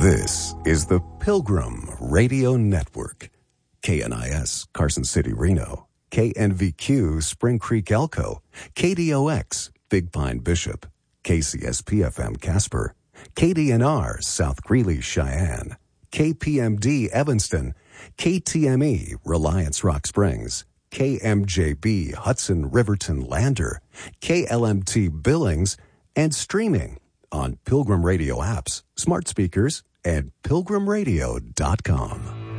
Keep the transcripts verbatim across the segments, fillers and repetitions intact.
This is the Pilgrim Radio Network. K N I S, Carson City, Reno. K N V Q, Spring Creek, Elko. K D O X, Big Pine, Bishop. K C S P F M, Casper. K D N R, South Greeley, Cheyenne. K P M D, Evanston. K T M E, Reliance, Rock Springs. K M J B, Hudson, Riverton, Lander. K L M T, Billings. And streaming on Pilgrim Radio apps, smart speakers, and pilgrim radio dot com.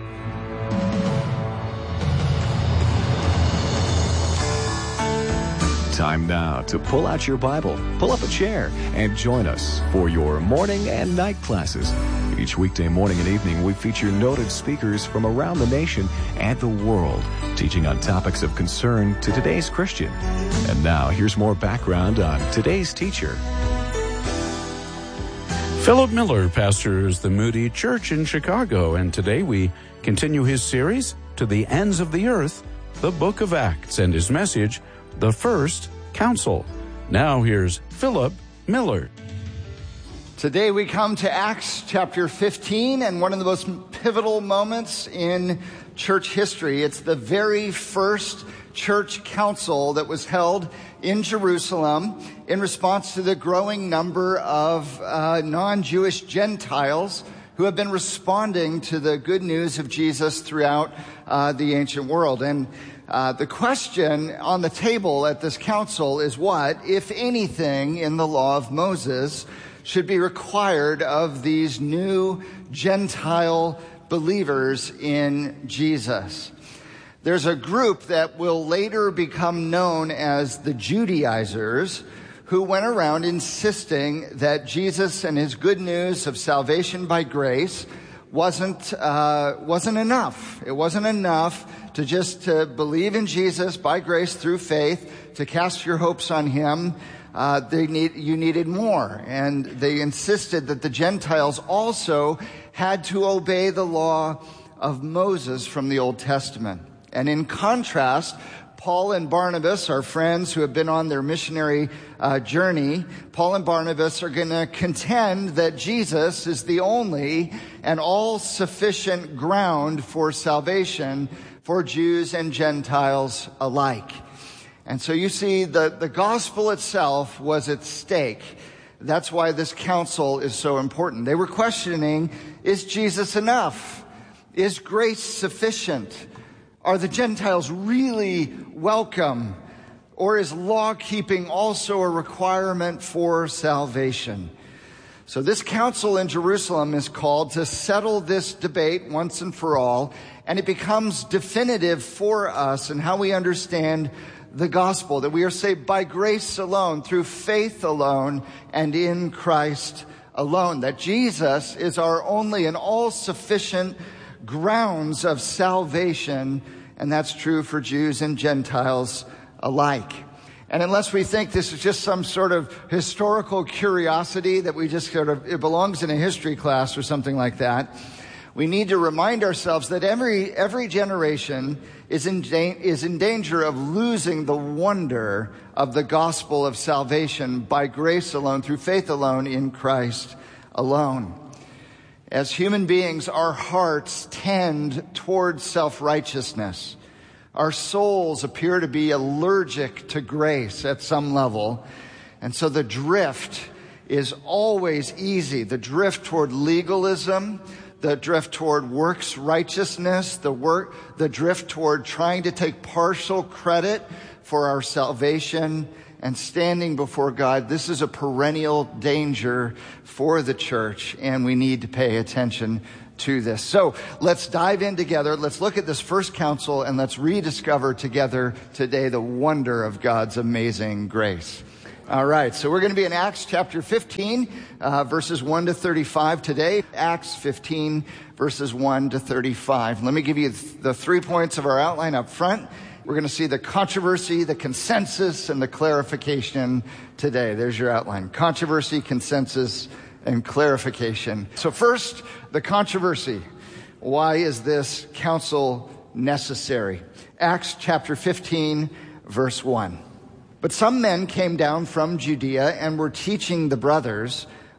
Time now to pull out your Bible, pull up a chair, and join us for your morning and night classes. Each weekday morning and evening, we feature noted speakers from around the nation and the world, teaching on topics of concern to today's Christian. And now, here's more background on today's teacher. Philip Miller pastors the Moody Church in Chicago, and today we continue his series, To the Ends of the Earth, the Book of Acts, and his message, The First Council. Now here's Philip Miller. Today we come to Acts chapter fifteen, and one of the most pivotal moments in church history. It's the very first church council that was held in Jerusalem in response to the growing number of uh, non-Jewish Gentiles who have been responding to the good news of Jesus throughout uh, the ancient world. And uh, the question on the table at this council is what, if anything, in the law of Moses should be required of these new Gentile believers in Jesus. There's a group that will later become known as the Judaizers, who went around insisting that Jesus and his good news of salvation by grace wasn't uh, wasn't enough. It wasn't enough to just to believe in Jesus by grace through faith, to cast your hopes on him. Uh, they need you needed more, and they insisted that the Gentiles also had to obey the law of Moses from the Old Testament. And in contrast, Paul and Barnabas, our friends who have been on their missionary uh, journey, Paul and Barnabas are going to contend that Jesus is the only and all-sufficient ground for salvation for Jews and Gentiles alike. And so you see, the, the gospel itself was at stake. That's why this council is so important. They were questioning, is Jesus enough? Is grace sufficient? Are the Gentiles really welcome? Or is law-keeping also a requirement for salvation? So this council in Jerusalem is called to settle this debate once and for all, and it becomes definitive for us in how we understand the gospel, that we are saved by grace alone, through faith alone, and in Christ alone. That Jesus is our only and all-sufficient grounds of salvation, and that's true for Jews and Gentiles alike. And unless we think this is just some sort of historical curiosity that we just sort of, it belongs in a history class or something like that, we need to remind ourselves that every every generation is in, is in danger of losing the wonder of the gospel of salvation by grace alone, through faith alone, in Christ alone. As human beings, our hearts tend towards self-righteousness. Our souls appear to be allergic to grace at some level. And so the drift is always easy. The drift toward legalism, the drift toward works righteousness, the work, the drift toward trying to take partial credit for our salvation and standing before God. This is a perennial danger for the church, and we need to pay attention to this. So let's dive in together. Let's look at this first council, and let's rediscover together today the wonder of God's amazing grace. All right, so we're going to be in Acts chapter fifteen, uh, verses one to thirty-five today. Acts fifteen, verses one to thirty-five. Let me give you th- the three points of our outline up front. We're going to see the controversy, the consensus, and the clarification today. There's your outline. Controversy, consensus, and clarification. So first, the controversy. Why is this council necessary? Acts chapter fifteen, verse one. But some men came down from Judea and were teaching the brothers,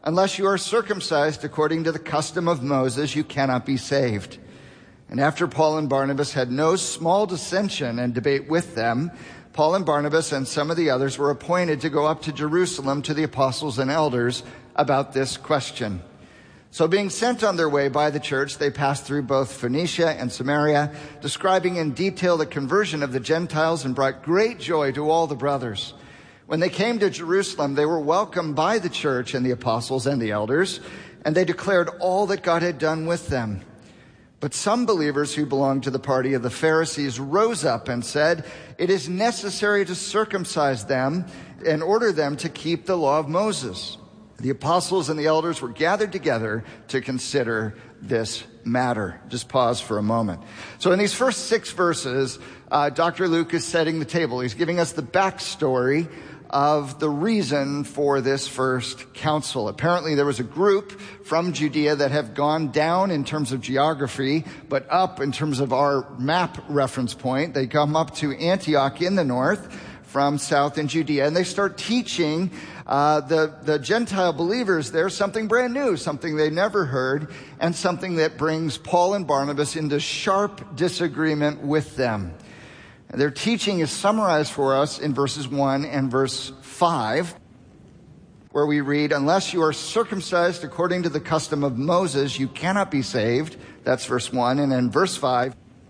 unless you are circumcised according to the custom of Moses, you cannot be saved. And after Paul and Barnabas had no small dissension and debate with them, Paul and Barnabas and some of the others were appointed to go up to Jerusalem to the apostles and elders about this question. So being sent on their way by the church, they passed through both Phoenicia and Samaria, describing in detail the conversion of the Gentiles, and brought great joy to all the brothers. When they came to Jerusalem, they were welcomed by the church and the apostles and the elders, and they declared all that God had done with them. But some believers who belonged to the party of the Pharisees rose up and said, "It is necessary to circumcise them and order them to keep the law of Moses." The apostles and the elders were gathered together to consider this matter. Just pause for a moment. So in these first six verses, uh, Doctor Luke is setting the table. He's giving us the backstory of the reason for this first council. Apparently there was a group from Judea that have gone down in terms of geography, but up in terms of our map reference point. They come up to Antioch in the north from south in Judea, and they start teaching uh, the, the Gentile believers there something brand new, something they never heard, and something that brings Paul and Barnabas into sharp disagreement with them. Their teaching is summarized for us in verses one and verse five, where we read, "Unless you are circumcised according to the custom of Moses, you cannot be saved." That's verse one. And in verse five,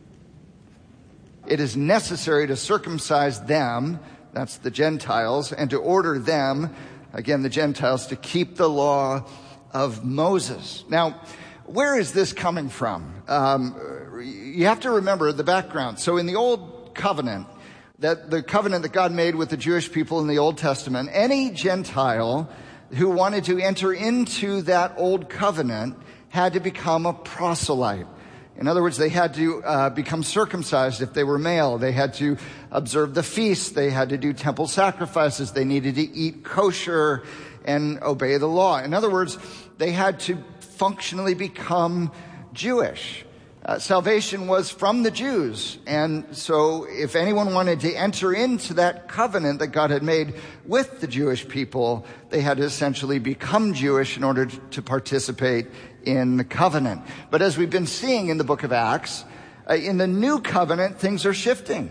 "It is necessary to circumcise them," that's the Gentiles, "and to order them," again the Gentiles, "to keep the law of Moses." Now, where is this coming from? Um, you have to remember the background. So in the Old Covenant, that the covenant that God made with the Jewish people in the Old Testament, any Gentile who wanted to enter into that old covenant had to become a proselyte. In other words, they had to uh, become circumcised if they were male. They had to observe the feasts. They had to do temple sacrifices. They needed to eat kosher and obey the law. In other words, they had to functionally become Jewish. Uh, salvation was from the Jews. And so if anyone wanted to enter into that covenant that God had made with the Jewish people, they had to essentially become Jewish in order to participate in the covenant. But as we've been seeing in the book of Acts, uh, in the new covenant, things are shifting.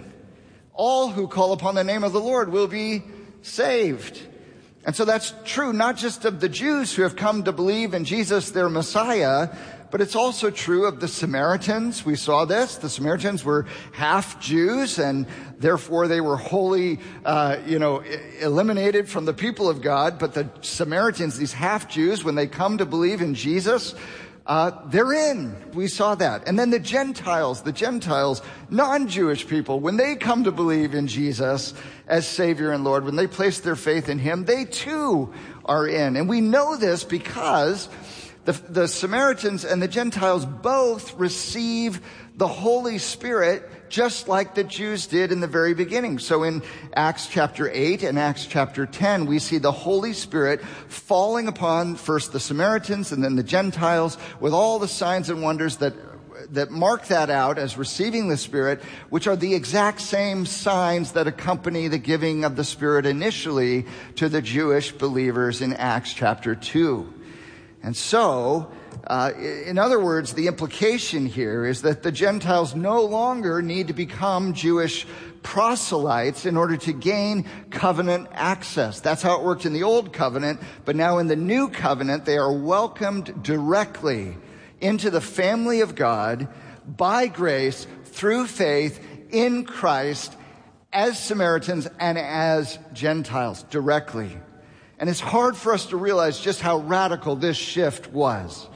All who call upon the name of the Lord will be saved. And so that's true not just of the Jews who have come to believe in Jesus, their Messiah, but it's also true of the Samaritans. We saw this. The Samaritans were half Jews, and therefore they were wholly, uh, you know, eliminated from the people of God. But the Samaritans, these half Jews, when they come to believe in Jesus, uh, they're in. We saw that. And then the Gentiles, the Gentiles, non-Jewish people, when they come to believe in Jesus as Savior and Lord, when they place their faith in Him, they too are in. And we know this because The, the Samaritans and the Gentiles both receive the Holy Spirit just like the Jews did in the very beginning. So in Acts chapter eight and Acts chapter ten, we see the Holy Spirit falling upon first the Samaritans and then the Gentiles with all the signs and wonders that that mark that out as receiving the Spirit, which are the exact same signs that accompany the giving of the Spirit initially to the Jewish believers in Acts chapter two. And so, uh, in other words, the implication here is that the Gentiles no longer need to become Jewish proselytes in order to gain covenant access. That's how it worked in the Old Covenant, but now in the New Covenant, they are welcomed directly into the family of God by grace through faith in Christ as Samaritans and as Gentiles directly. And it's hard for us to realize just how radical this shift was.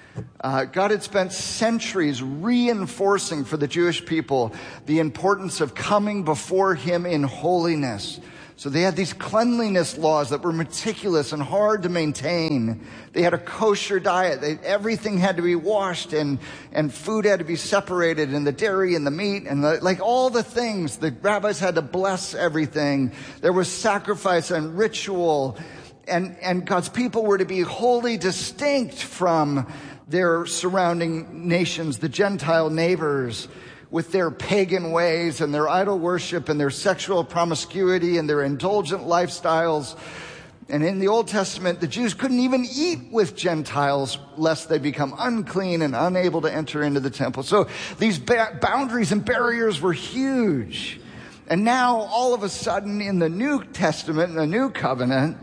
Uh, God had spent centuries reinforcing for the Jewish people the importance of coming before Him in holiness. So they had these cleanliness laws that were meticulous and hard to maintain. They had a kosher diet. They, everything had to be washed, and, and food had to be separated, and the dairy and the meat, and the, like all the things. The rabbis had to bless everything. There was sacrifice and ritual, and, and God's people were to be wholly distinct from their surrounding nations, the Gentile neighbors, with their pagan ways and their idol worship and their sexual promiscuity and their indulgent lifestyles. And in the Old Testament, the Jews couldn't even eat with Gentiles lest they become unclean and unable to enter into the temple. So these ba- boundaries and barriers were huge. And now, all of a sudden, in the New Testament, in the New Covenant,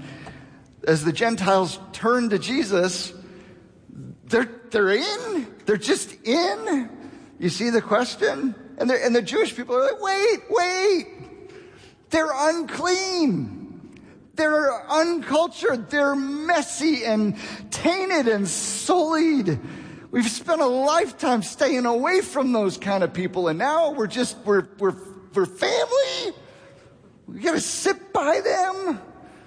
as the Gentiles turn to Jesus, they're, they're in. They're just in. You see the question? And, and the Jewish people are like, wait, wait. They're unclean. They're uncultured. They're messy and tainted and sullied. We've spent a lifetime staying away from those kind of people, and now we're just, we're, we're, we're family. We gotta sit by them.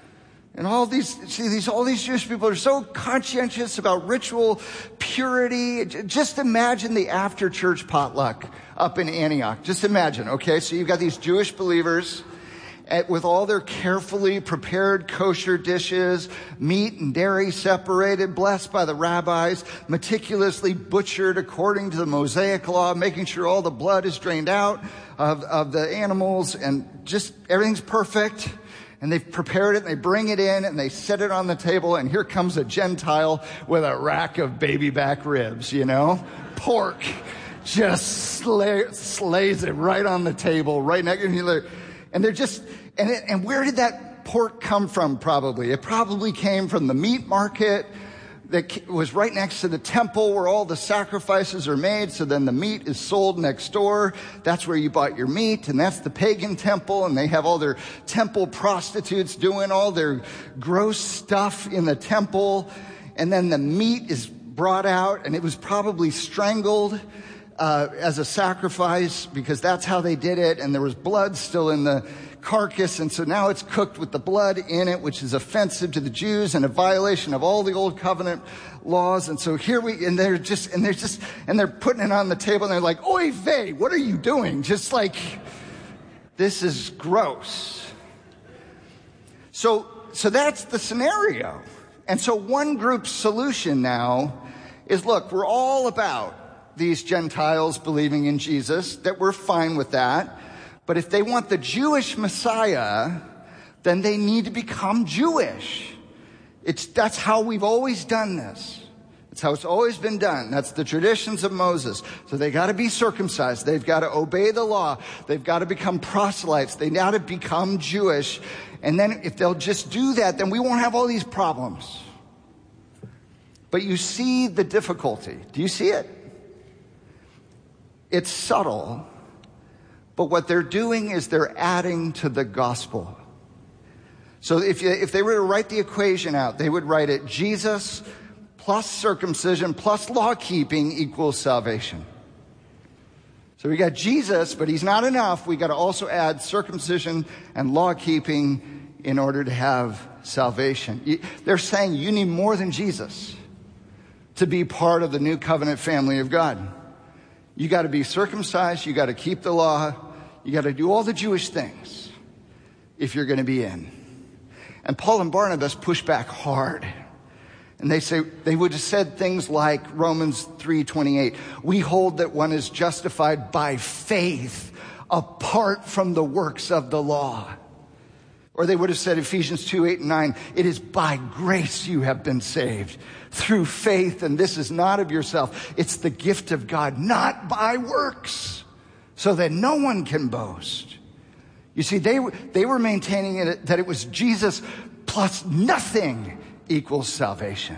And all these, see, these, all these Jewish people are so conscientious about ritual purity. Just imagine the after church potluck up in Antioch. Just imagine, okay? So you've got these Jewish believers at, with all their carefully prepared kosher dishes, meat and dairy separated, blessed by the rabbis, meticulously butchered according to the Mosaic law, making sure all the blood is drained out of, of the animals, and just everything's perfect. And they've prepared it, and they bring it in, and they set it on the table, and here comes a Gentile with a rack of baby back ribs, you know? Pork. Just slay, slays it right on the table, right next to you. And they're just, and, it, and where did that pork come from probably? It probably came from the meat market that was right next to the temple where all the sacrifices are made. So then the meat is sold next door. That's where you bought your meat. And that's the pagan temple. And they have all their temple prostitutes doing all their gross stuff in the temple. And then the meat is brought out, and it was probably strangled uh, as a sacrifice, because that's how they did it. And there was blood still in the carcass, and so now it's cooked with the blood in it, which is offensive to the Jews and a violation of all the old covenant laws. And so here we, and they're just, and they're just, and they're putting it on the table, and they're like, oy vey, what are you doing? Just like, this is gross. So, so that's the scenario. And so one group's solution now is, look, we're all about these Gentiles believing in Jesus, that we're fine with that. But if they want the Jewish Messiah, then they need to become Jewish. It's, that's how we've always done this. It's how it's always been done. That's the traditions of Moses. So they got to be circumcised. They've got to obey the law. They've got to become proselytes. They got to become Jewish. And then if they'll just do that, then we won't have all these problems. But you see the difficulty. Do you see it? It's subtle. But what they're doing is they're adding to the gospel. So if you, if they were to write the equation out, they would write it: Jesus plus circumcision plus law keeping equals salvation. So we got Jesus, but he's not enough. We got to also add circumcision and law keeping in order to have salvation. They're saying you need more than Jesus to be part of the new covenant family of God. You got to be circumcised. You got to keep the law. You got to do all the Jewish things if you're going to be in. And Paul and Barnabas push back hard. And they say, they would have said things like Romans three twenty-eight. We hold that one is justified by faith apart from the works of the law. Or they would have said Ephesians two, eight and nine. It is by grace you have been saved through faith, and this is not of yourself. It's the gift of God, not by works, so that no one can boast. You see, they, they were maintaining it, that it was Jesus plus nothing equals salvation.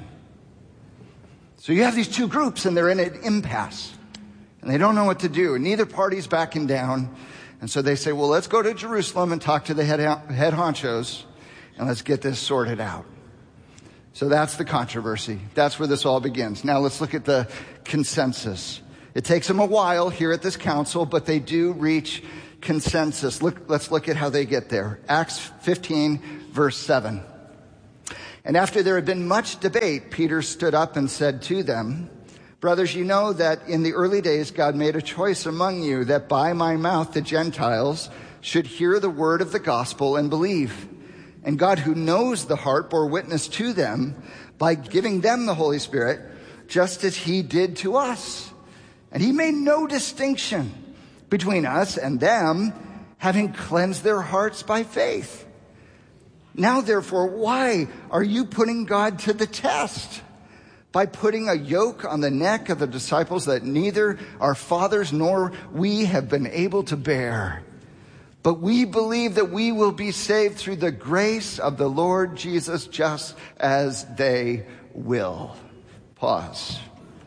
So you have these two groups, and they're in an impasse, and they don't know what to do, and neither party's backing down. And so they say, well, let's go to Jerusalem and talk to the head, head honchos, and let's get this sorted out. So that's the controversy. That's where this all begins. Now let's look at the consensus. It takes them a while here at this council, but they do reach consensus. Look, let's look at how they get there. Acts fifteen, verse seven. And after there had been much debate, Peter stood up and said to them, brothers, you know that in the early days God made a choice among you that by my mouth the Gentiles should hear the word of the gospel and believe. And God, who knows the heart, bore witness to them by giving them the Holy Spirit, just as he did to us. And he made no distinction between us and them, having cleansed their hearts by faith. Now, therefore, why are you putting God to the test? By putting a yoke on the neck of the disciples that neither our fathers nor we have been able to bear. But we believe that we will be saved through the grace of the Lord Jesus, just as they will. Pause.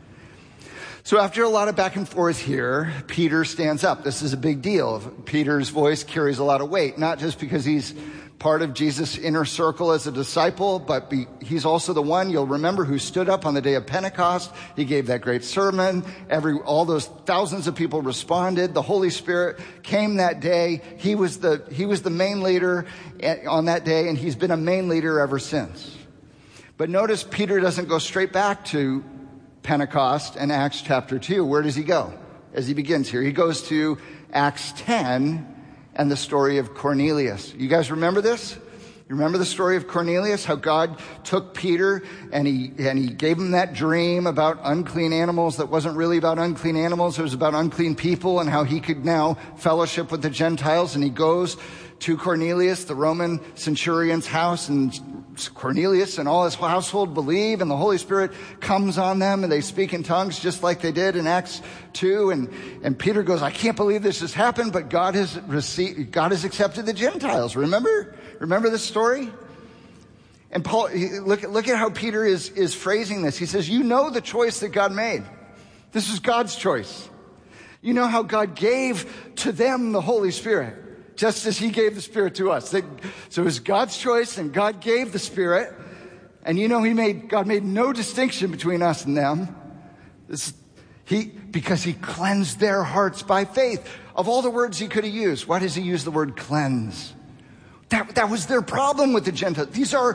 So after a lot of back and forth here, Peter stands up. This is a big deal. Peter's voice carries a lot of weight, not just because he's part of Jesus' inner circle as a disciple, but be, he's also the one, you'll remember, who stood up on the day of Pentecost. He gave that great sermon. Every, all those thousands of people responded. The Holy Spirit came that day. He was the, he was the main leader on that day, and he's been a main leader ever since. But notice Peter doesn't go straight back to Pentecost and Acts chapter two. Where does he go as he begins here? He goes to Acts ten and the story of Cornelius. You guys remember this? You remember the story of Cornelius? How God took Peter and he and he gave him that dream about unclean animals that wasn't really about unclean animals. It was about unclean people, and how he could now fellowship with the Gentiles. And he goes to Cornelius, the Roman centurion's house, and Cornelius and all his household believe, and the Holy Spirit comes on them, and they speak in tongues just like they did in Acts two. And, and Peter goes, I can't believe this has happened, but God has received, God has accepted the Gentiles. Remember? Remember this story? And Paul, look, look at how Peter is, is phrasing this. He says, you know the choice that God made. This is God's choice. You know how God gave to them the Holy Spirit, just as he gave the Spirit to us. So it was God's choice, and God gave the Spirit. And you know, he made God made no distinction between us and them. This, he, because he cleansed their hearts by faith. Of all the words he could have used, why does he use the word cleanse? That, that was their problem with the Gentiles. These are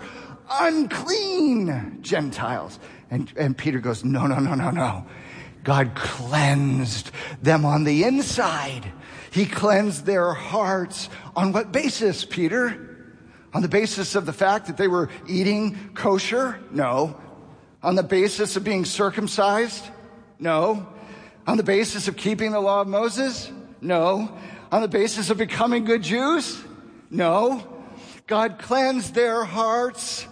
unclean Gentiles. And, and Peter goes, no, no, no, no, no. God cleansed them on the inside. He cleansed their hearts. On what basis, Peter? On the basis of the fact that they were eating kosher? No. On the basis of being circumcised? No. On the basis of keeping the law of Moses? No. On the basis of becoming good Jews? No. God cleansed their hearts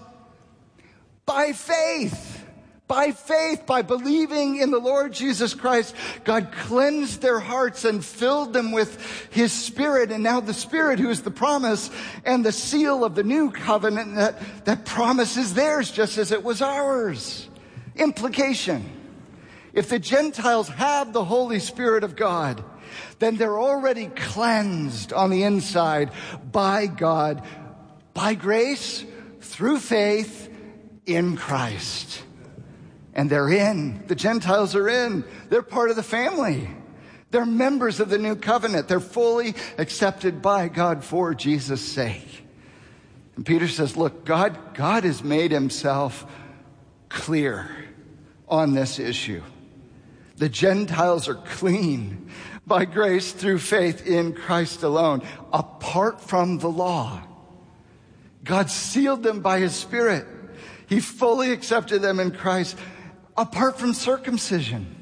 by faith. By faith, by believing in the Lord Jesus Christ, God cleansed their hearts and filled them with his Spirit. And now the Spirit, who is the promise and the seal of the new covenant, that, that promise is theirs just as it was ours. Implication: if the Gentiles have the Holy Spirit of God, then they're already cleansed on the inside by God, by grace, through faith in Christ. And they're in. The Gentiles are in. They're part of the family. They're members of the new covenant. They're fully accepted by God for Jesus' sake. And Peter says, look, God, God has made himself clear on this issue. The Gentiles are clean by grace through faith in Christ alone, apart from the law. God sealed them by his Spirit. He fully accepted them in Christ, apart from circumcision.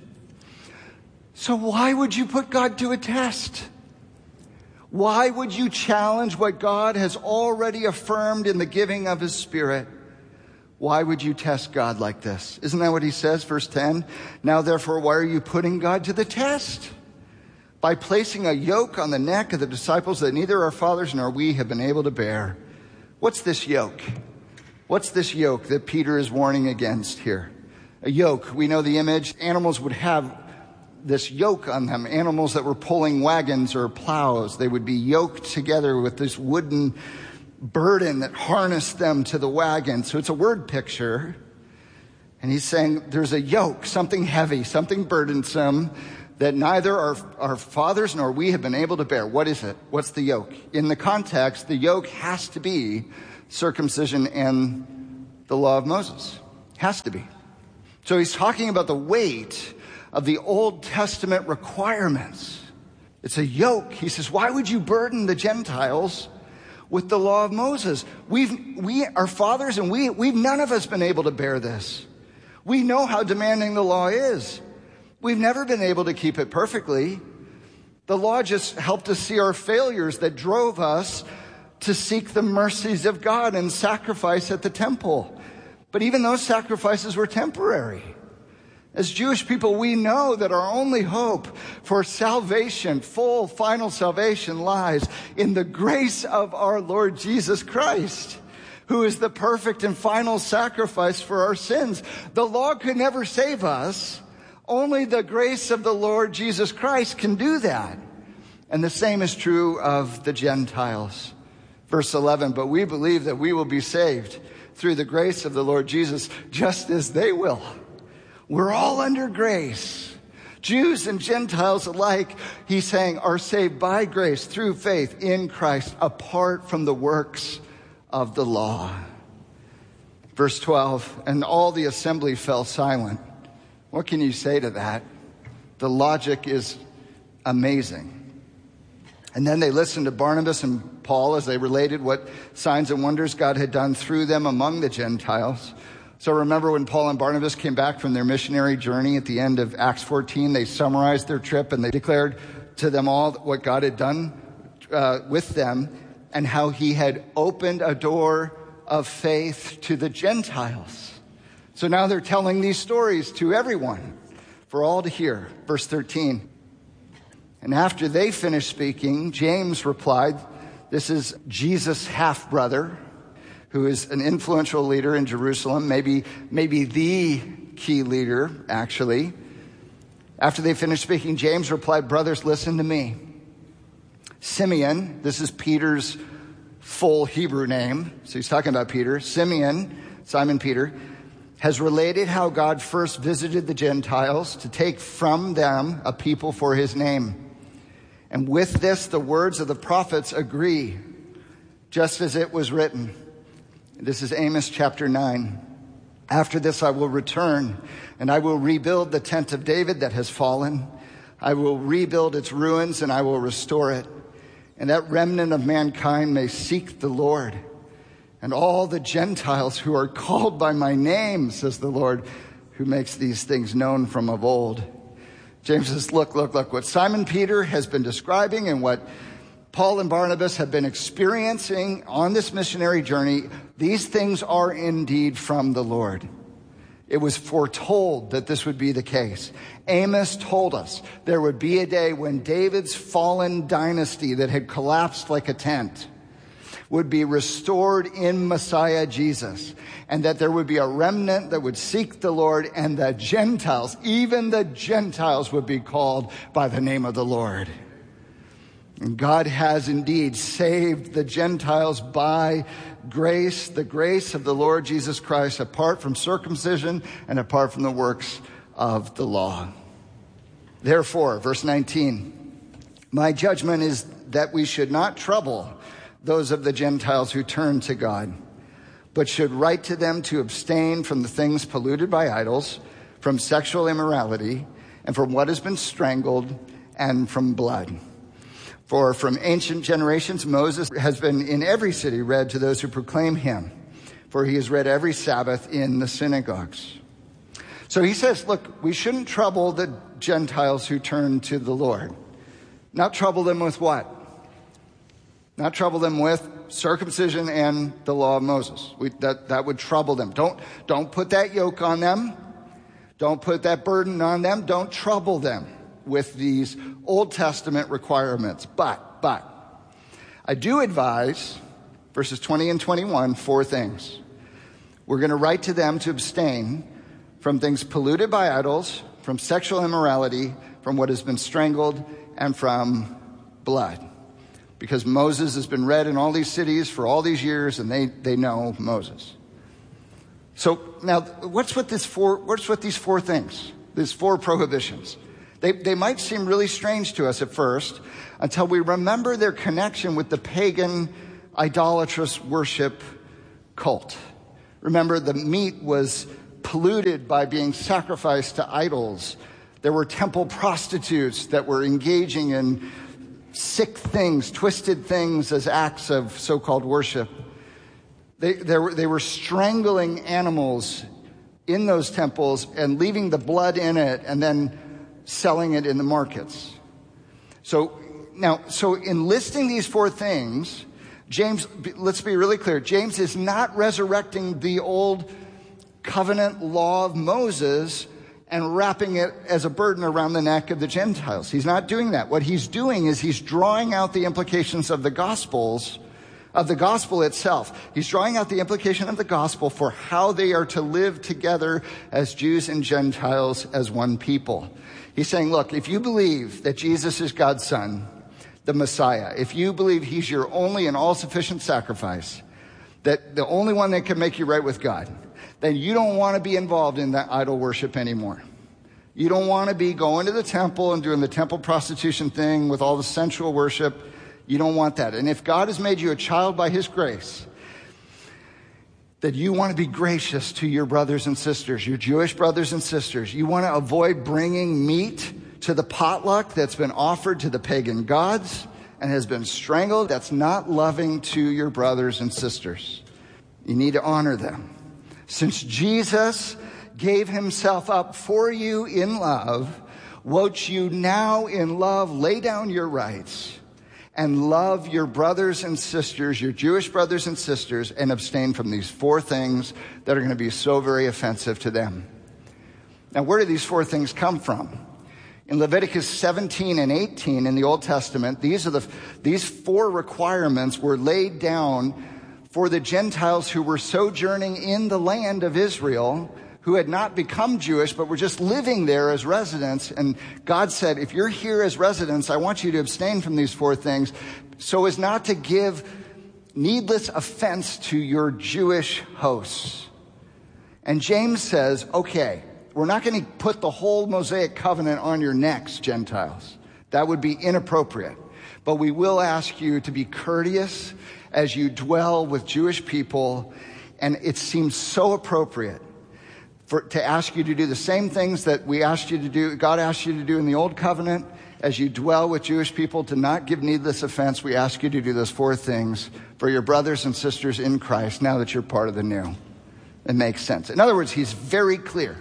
So why would you put God to a test? Why would you challenge what God has already affirmed in the giving of his Spirit? Why would you test God like this? Isn't that what he says, verse ten? Now therefore, why are you putting God to the test? By placing a yoke on the neck of the disciples that neither our fathers nor we have been able to bear. What's this yoke? What's this yoke that Peter is warning against here? A yoke, we know the image. Animals would have this yoke on them. Animals that were pulling wagons or plows, they would be yoked together with this wooden burden that harnessed them to the wagon. So it's a word picture. And he's saying there's a yoke, something heavy, something burdensome that neither our, our fathers nor we have been able to bear. What is it? What's the yoke? In the context, the yoke has to be circumcision and the law of Moses. Has to be. So he's talking about the weight of the Old Testament requirements. It's a yoke. He says, why would you burden the Gentiles with the law of Moses? We've, we, our fathers and we, we've none of us been able to bear this. We know how demanding the law is. We've never been able to keep it perfectly. The law just helped us see our failures that drove us to seek the mercies of God and sacrifice at the temple. But even those sacrifices were temporary. As Jewish people, we know that our only hope for salvation, full, final salvation, lies in the grace of our Lord Jesus Christ, who is the perfect and final sacrifice for our sins. The law could never save us. Only the grace of the Lord Jesus Christ can do that. And the same is true of the Gentiles. Verse eleven, but we believe that we will be saved through the grace of the Lord Jesus, just as they will. We're all under grace. Jews and Gentiles alike, he's saying, are saved by grace through faith in Christ, apart from the works of the law. Verse twelve, and all the assembly fell silent. What can you say to that? The logic is amazing. And then they listened to Barnabas and Paul as they related what signs and wonders God had done through them among the Gentiles. So remember when Paul and Barnabas came back from their missionary journey at the end of Acts fourteen, they summarized their trip and they declared to them all what God had done uh, with them and how he had opened a door of faith to the Gentiles. So now they're telling these stories to everyone for all to hear. Verse thirteen. And after they finished speaking, James replied, this is Jesus' half-brother, who is an influential leader in Jerusalem, maybe, maybe the key leader, actually. After they finished speaking, James replied, brothers, listen to me. Simeon, this is Peter's full Hebrew name, so he's talking about Peter. Simeon, Simon Peter, has related how God first visited the Gentiles to take from them a people for his name. And with this, the words of the prophets agree, just as it was written. This is Amos chapter nine. After this, I will return, and I will rebuild the tent of David that has fallen. I will rebuild its ruins, and I will restore it. And that remnant of mankind may seek the Lord. And all the Gentiles who are called by my name, says the Lord, who makes these things known from of old. James says, look, look, look, what Simon Peter has been describing and what Paul and Barnabas have been experiencing on this missionary journey, these things are indeed from the Lord. It was foretold that this would be the case. Amos told us there would be a day when David's fallen dynasty that had collapsed like a tent would be restored in Messiah Jesus, and that there would be a remnant that would seek the Lord, and the Gentiles, even the Gentiles, would be called by the name of the Lord. And God has indeed saved the Gentiles by grace, the grace of the Lord Jesus Christ, apart from circumcision and apart from the works of the law. Therefore, verse nineteen, my judgment is that we should not trouble those of the Gentiles who turn to God, but should write to them to abstain from the things polluted by idols, from sexual immorality, and from what has been strangled, and from blood. For from ancient generations, Moses has been in every city read to those who proclaim him, for he is read every Sabbath in the synagogues. So he says, look, we shouldn't trouble the Gentiles who turn to the Lord. Not trouble them with what? Not trouble them with circumcision and the law of Moses. We, that, that would trouble them. Don't, don't put that yoke on them. Don't put that burden on them. Don't trouble them with these Old Testament requirements. But, but, I do advise, verses twenty and twenty-one, four things. We're going to write to them to abstain from things polluted by idols, from sexual immorality, from what has been strangled, and from blood. Because Moses has been read in all these cities for all these years, and they, they know Moses. So now, what's with this four? What's with these four things? These four prohibitions. They they might seem really strange to us at first, until we remember their connection with the pagan, idolatrous worship cult. Remember, the meat was polluted by being sacrificed to idols. There were temple prostitutes that were engaging in sick things, twisted things as acts of so-called worship. They, they, were, they were strangling animals in those temples and leaving the blood in it and then selling it in the markets. So now, so in listing these four things, James, let's be really clear. James is not resurrecting the old covenant law of Moses and wrapping it as a burden around the neck of the Gentiles. He's not doing that. What he's doing is he's drawing out the implications of the Gospels, of the gospel itself. He's drawing out the implication of the gospel for how they are to live together as Jews and Gentiles as one people. He's saying, look, if you believe that Jesus is God's Son, the Messiah, if you believe he's your only and all-sufficient sacrifice, that the only one that can make you right with God, then you don't want to be involved in that idol worship anymore. You don't want to be going to the temple and doing the temple prostitution thing with all the sensual worship. You don't want that. And if God has made you a child by his grace, that you want to be gracious to your brothers and sisters, your Jewish brothers and sisters. You want to avoid bringing meat to the potluck that's been offered to the pagan gods and has been strangled. That's not loving to your brothers and sisters. You need to honor them. Since Jesus gave himself up for you in love, won't you now in love lay down your rights and love your brothers and sisters, your Jewish brothers and sisters, and abstain from these four things that are going to be so very offensive to them. Now, where do these four things come from? In Leviticus seventeen and eighteen in the Old Testament, these are the these four requirements were laid down for the Gentiles who were sojourning in the land of Israel, who had not become Jewish, but were just living there as residents. And God said, if you're here as residents, I want you to abstain from these four things so as not to give needless offense to your Jewish hosts. And James says, okay, we're not going to put the whole Mosaic covenant on your necks, Gentiles. That would be inappropriate. But we will ask you to be courteous as you dwell with Jewish people. And it seems so appropriate For, to ask you to do the same things that we asked you to do, God asked you to do in the Old Covenant. As you dwell with Jewish people, to not give needless offense, we ask you to do those four things for your brothers and sisters in Christ now that you're part of the new. It makes sense. In other words, he's very clear.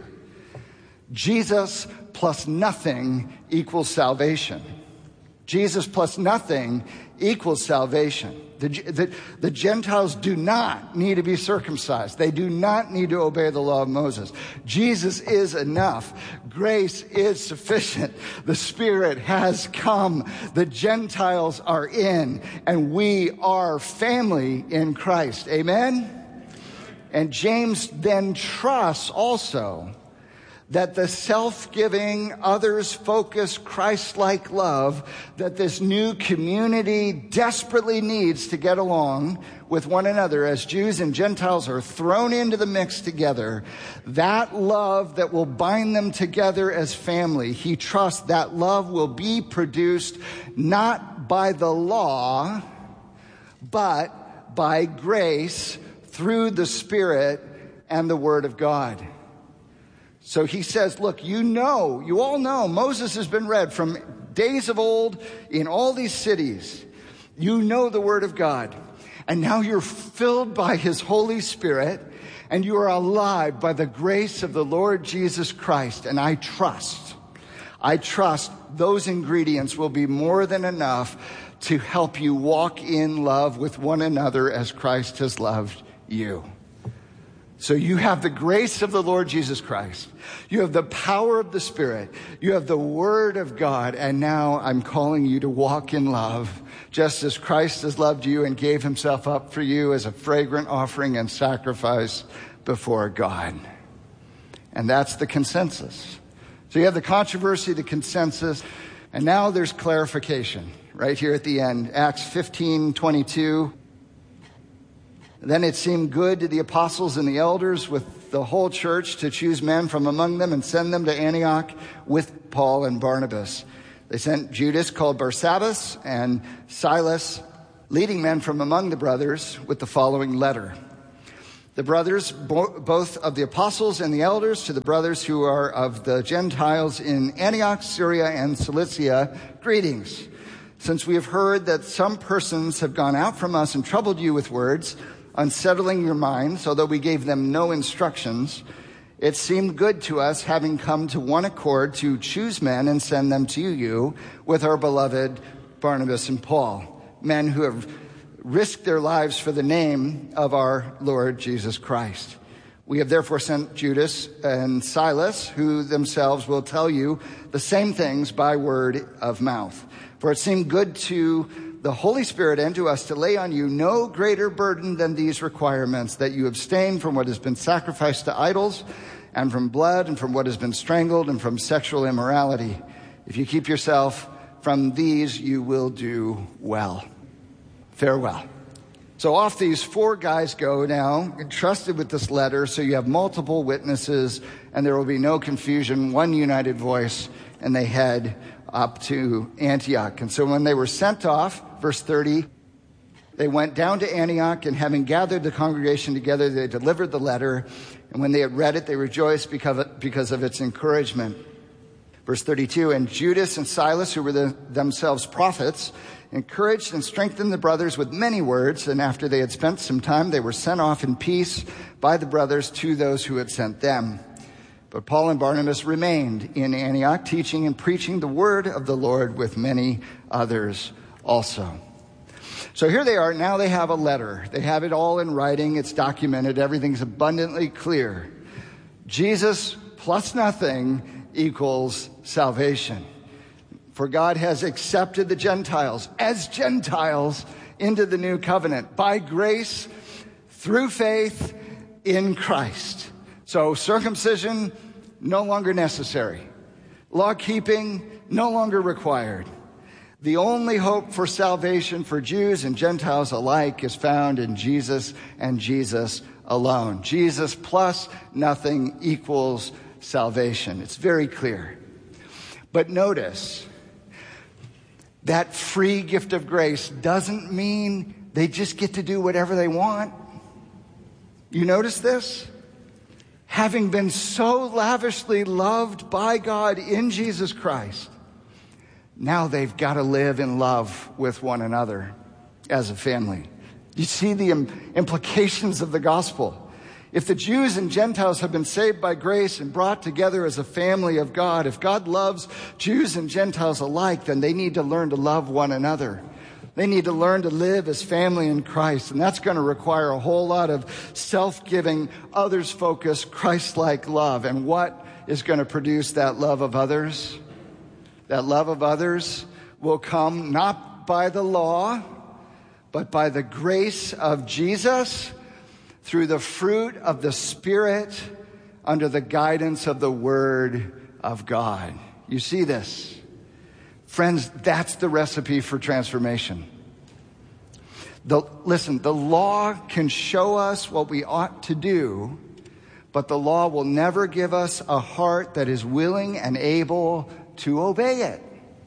Jesus plus nothing equals salvation. Jesus plus nothing equals salvation. The, the, the Gentiles do not need to be circumcised. They do not need to obey the law of Moses. Jesus is enough. Grace is sufficient. The Spirit has come. The Gentiles are in, and we are family in Christ. Amen? And James then trusts also that the self-giving, others-focused, Christ-like love that this new community desperately needs to get along with one another as Jews and Gentiles are thrown into the mix together, that love that will bind them together as family, he trusts that love will be produced not by the law, but by grace through the Spirit and the Word of God. So he says, look, you know, you all know, Moses has been read from days of old in all these cities. You know the Word of God. And now you're filled by his Holy Spirit, and you are alive by the grace of the Lord Jesus Christ. And I trust, I trust those ingredients will be more than enough to help you walk in love with one another as Christ has loved you. So you have the grace of the Lord Jesus Christ. You have the power of the Spirit. You have the Word of God. And now I'm calling you to walk in love, just as Christ has loved you and gave himself up for you as a fragrant offering and sacrifice before God. And that's the consensus. So you have the controversy, the consensus, and now there's clarification right here at the end. Acts fifteen twenty-two. Then it seemed good to the apostles and the elders with the whole church to choose men from among them and send them to Antioch with Paul and Barnabas. They sent Judas, called Barsabbas, and Silas, leading men from among the brothers, with the following letter. The brothers, bo- both of the apostles and the elders, to the brothers who are of the Gentiles in Antioch, Syria, and Cilicia, greetings. Since we have heard that some persons have gone out from us and troubled you with words, unsettling your minds, although we gave them no instructions, it seemed good to us, having come to one accord, to choose men and send them to you with our beloved Barnabas and Paul, men who have risked their lives for the name of our Lord Jesus Christ. We have therefore sent Judas and Silas, who themselves will tell you the same things by word of mouth. For it seemed good to the Holy Spirit and to us to lay on you no greater burden than these requirements, that you abstain from what has been sacrificed to idols, and from blood, and from what has been strangled, and from sexual immorality. If you keep yourself from these, you will do well. Farewell. So off these four guys go now, entrusted with this letter, so you have multiple witnesses, and there will be no confusion, one united voice, and they head up to Antioch. And so when they were sent off, verse thirty, they went down to Antioch, and having gathered the congregation together, they delivered the letter, and when they had read it, they rejoiced because of, because of its encouragement. Verse thirty-two, and Judas and Silas, who were the, themselves prophets, encouraged and strengthened the brothers with many words, and after they had spent some time, they were sent off in peace by the brothers to those who had sent them. But Paul and Barnabas remained in Antioch, teaching and preaching the word of the Lord with many others also. So here they are. Now they have a letter. They have it all in writing. It's documented. Everything's abundantly clear. Jesus plus nothing equals salvation. For God has accepted the Gentiles as Gentiles into the new covenant by grace through faith in Christ. So circumcision no longer necessary. Law keeping no longer required. The only hope for salvation for Jews and Gentiles alike is found in Jesus and Jesus alone. Jesus plus nothing equals salvation. It's very clear. But notice, that free gift of grace doesn't mean they just get to do whatever they want. You notice this? Having been so lavishly loved by God in Jesus Christ, now they've got to live in love with one another as a family. You see the implications of the gospel. If the Jews and Gentiles have been saved by grace and brought together as a family of God, if God loves Jews and Gentiles alike, then they need to learn to love one another. They need to learn to live as family in Christ. And that's going to require a whole lot of self-giving, others-focused, Christ-like love. And what is going to produce that love of others? That love of others will come not by the law, but by the grace of Jesus, through the fruit of the Spirit, under the guidance of the Word of God. You see this? Friends, that's the recipe for transformation. The, listen, the law can show us what we ought to do, but the law will never give us a heart that is willing and able to obey it.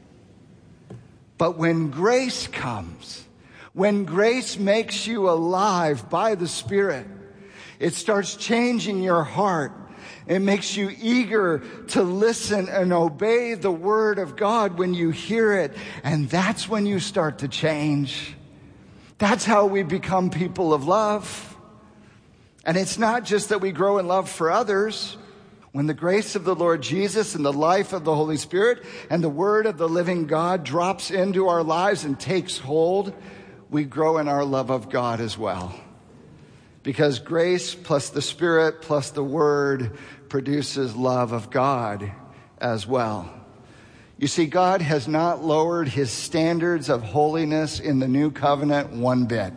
But when grace comes, when grace makes you alive by the Spirit, it starts changing your heart. It makes you eager to listen and obey the word of God when you hear it. And that's when you start to change. That's how we become people of love. And it's not just that we grow in love for others. When the grace of the Lord Jesus and the life of the Holy Spirit and the word of the living God drops into our lives and takes hold, we grow in our love of God as well. Because grace plus the Spirit plus the Word produces love of God as well. You see, God has not lowered his standards of holiness in the new covenant one bit.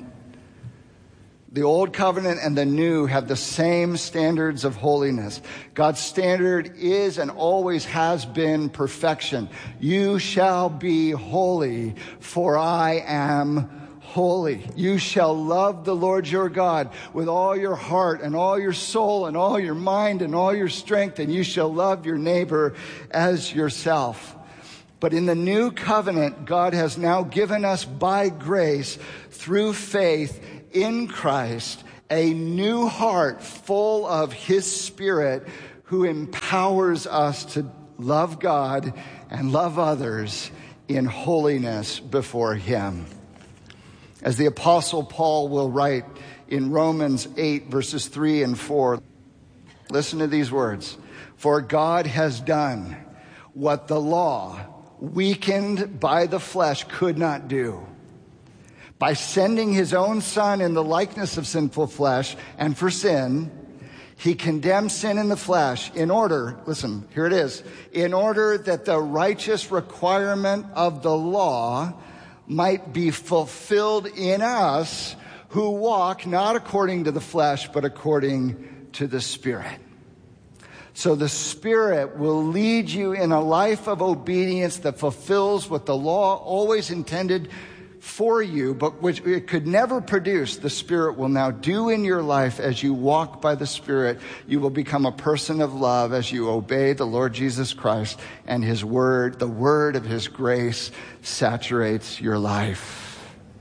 The old covenant and the new have the same standards of holiness. God's standard is and always has been perfection. You shall be holy, for I am holy. You shall love the Lord your God with all your heart and all your soul and all your mind and all your strength, and you shall love your neighbor as yourself. But in the new covenant, God has now given us by grace through faith in Christ a new heart full of his Spirit, who empowers us to love God and love others in holiness before him. As the Apostle Paul will write in Romans eight, verses three and four, listen to these words. For God has done what the law, weakened by the flesh, could not do. By sending his own Son in the likeness of sinful flesh and for sin, he condemned sin in the flesh in order, listen, here it is, in order that the righteous requirement of the law might be fulfilled in us who walk not according to the flesh, but according to the Spirit. So the Spirit will lead you in a life of obedience that fulfills what the law always intended for you, but which it could never produce. The Spirit will now do in your life as you walk by the Spirit. You will become a person of love as you obey the Lord Jesus Christ, and his word, the word of his grace, saturates your life.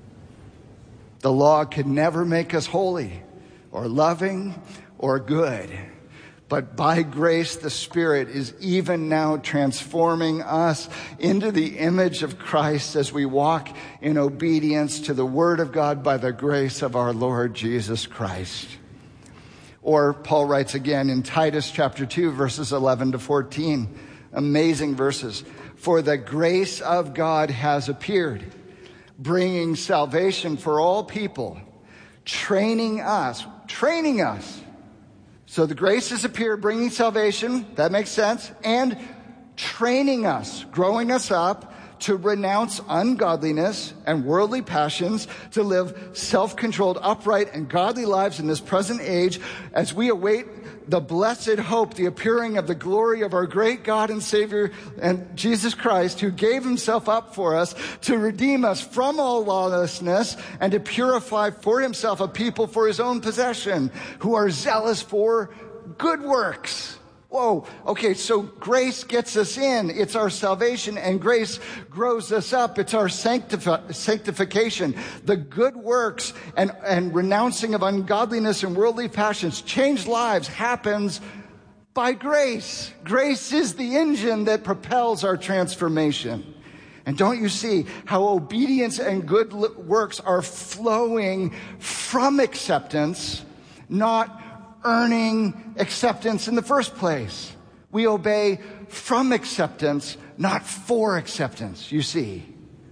The law could never make us holy or loving or good. But by grace, the Spirit is even now transforming us into the image of Christ as we walk in obedience to the Word of God by the grace of our Lord Jesus Christ. Or Paul writes again in Titus chapter two, verses eleven to fourteen. Amazing verses. For the grace of God has appeared, bringing salvation for all people, training us, training us. So the grace has appeared, bringing salvation, that makes sense, and training us, growing us up to renounce ungodliness and worldly passions, to live self-controlled, upright, and godly lives in this present age as we await the blessed hope, the appearing of the glory of our great God and Savior and Jesus Christ, who gave himself up for us to redeem us from all lawlessness and to purify for himself a people for his own possession who are zealous for good works. Whoa, okay, so grace gets us in. It's our salvation, and grace grows us up. It's our sanctifi- sanctification. The good works and, and renouncing of ungodliness and worldly passions, change lives, happens by grace. Grace is the engine that propels our transformation. And don't you see how obedience and good works are flowing from acceptance, not earning acceptance in the first place? We obey from acceptance, not for acceptance, you see.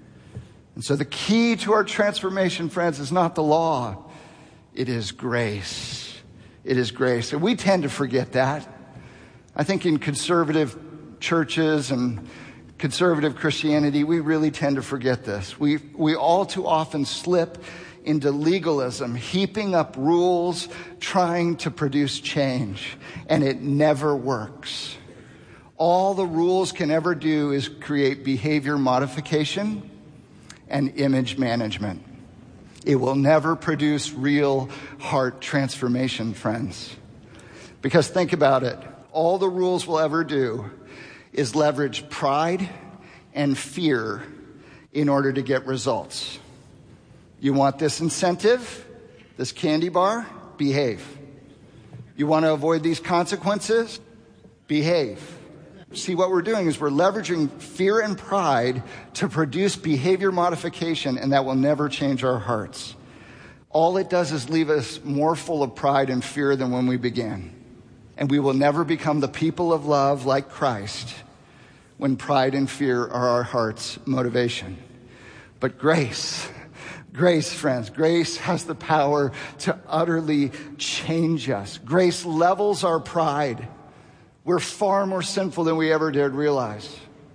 And so the key to our transformation, friends, is not the law. It is grace. It is grace. And we tend to forget that. I think in conservative churches and conservative Christianity, we really tend to forget this. We, we all too often slip into legalism, heaping up rules, trying to produce change, and it never works. All the rules can ever do is create behavior modification and image management. It will never produce real heart transformation, friends. Because think about it, all the rules will ever do is leverage pride and fear in order to get results. You want this incentive, this candy bar? Behave. You want to avoid these consequences? Behave. See, what we're doing is we're leveraging fear and pride to produce behavior modification, and that will never change our hearts. All it does is leave us more full of pride and fear than when we began. And we will never become the people of love like Christ when pride and fear are our heart's motivation. But grace... Grace, friends, grace has the power to utterly change us. Grace levels our pride. We're far more sinful than we ever dared realize.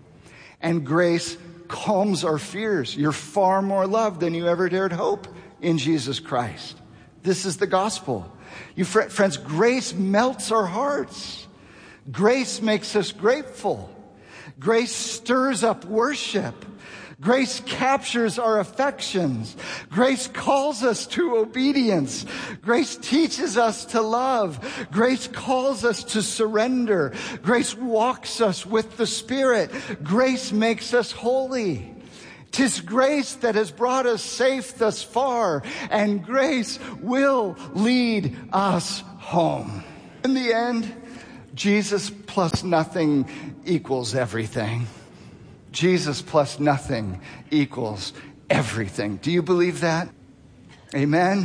And grace calms our fears. You're far more loved than you ever dared hope in Jesus Christ. This is the gospel. You fr- friends, grace melts our hearts. Grace makes us grateful. Grace stirs up worship. Grace captures our affections. Grace calls us to obedience. Grace teaches us to love. Grace calls us to surrender. Grace walks us with the Spirit. Grace makes us holy. 'Tis grace that has brought us safe thus far, and grace will lead us home. In the end, Jesus plus nothing equals everything. Jesus plus nothing equals everything. Do you believe that? Amen?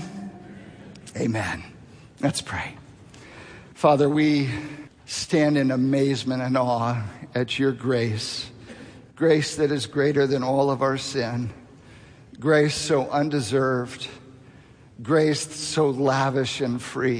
Amen. Let's pray. Father, we stand in amazement and awe at your grace. Grace that is greater than all of our sin. grace so undeserved, grace so lavish and free.